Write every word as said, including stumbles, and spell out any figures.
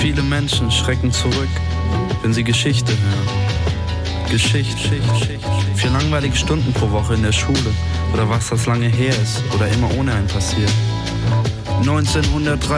Viele Menschen schrecken zurück, wenn sie Geschichte hören. Geschichte. Vier langweilige Stunden pro Woche in der Schule. Oder was das lange her ist oder immer ohne einen passiert. neunzehnhundertdrei